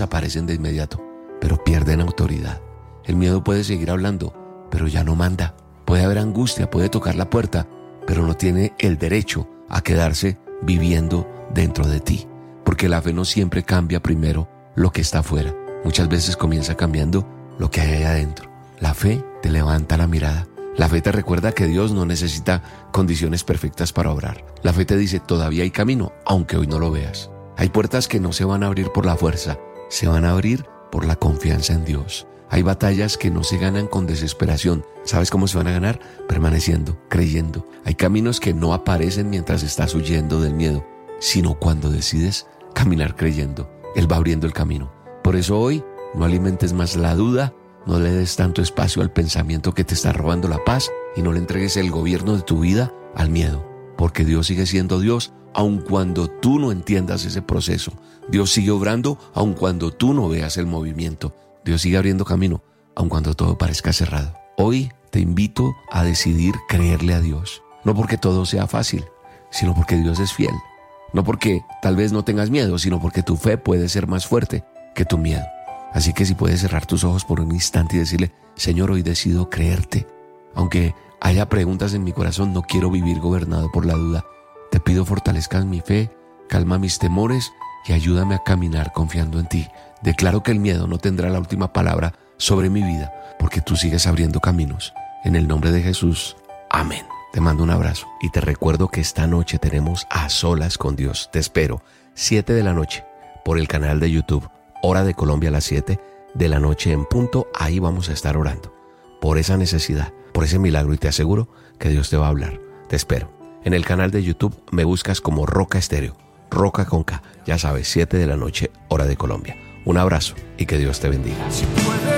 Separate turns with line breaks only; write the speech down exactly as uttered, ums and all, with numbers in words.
desaparecen de inmediato, pero pierden autoridad. El miedo puede seguir hablando, pero ya no manda. Puede haber angustia, puede tocar la puerta, pero no tiene el derecho a quedarse viviendo dentro de ti. Porque la fe no siempre cambia primero lo que está afuera. Muchas veces comienza cambiando lo que hay ahí adentro. La fe te levanta la mirada. La fe te recuerda que Dios no necesita condiciones perfectas para obrar. La fe te dice, todavía hay camino, aunque hoy no lo veas. Hay puertas que no se van a abrir por la fuerza, se van a abrir por la confianza en Dios. Hay batallas que no se ganan con desesperación. ¿Sabes cómo se van a ganar? Permaneciendo, creyendo. Hay caminos que no aparecen mientras estás huyendo del miedo, sino cuando decides caminar creyendo. Él va abriendo el camino. Por eso hoy no alimentes más la duda, no le des tanto espacio al pensamiento que te está robando la paz y no le entregues el gobierno de tu vida al miedo. Porque Dios sigue siendo Dios, aun cuando tú no entiendas ese proceso. Dios sigue obrando, aun cuando tú no veas el movimiento. Dios sigue abriendo camino, aun cuando todo parezca cerrado. Hoy te invito a decidir creerle a Dios. No porque todo sea fácil, sino porque Dios es fiel. No porque tal vez no tengas miedo, sino porque tu fe puede ser más fuerte que tu miedo. Así que si puedes cerrar tus ojos por un instante y decirle, Señor, hoy decido creerte. Aunque haya preguntas en mi corazón, no quiero vivir gobernado por la duda. Te pido fortalezcas mi fe, calma mis temores y ayúdame a caminar confiando en ti. Declaro que el miedo no tendrá la última palabra sobre mi vida, porque tú sigues abriendo caminos. En el nombre de Jesús, amén. Te mando un abrazo y te recuerdo que esta noche tenemos A Solas con Dios. Te espero, siete de la noche, por el canal de YouTube, Hora de Colombia a las siete de la noche en punto. Ahí vamos a estar orando por esa necesidad, por ese milagro, y te aseguro que Dios te va a hablar. Te espero. En el canal de YouTube me buscas como Roca Estéreo, Roca con K. Ya sabes, siete de la noche, Hora de Colombia. Un abrazo y que Dios te bendiga.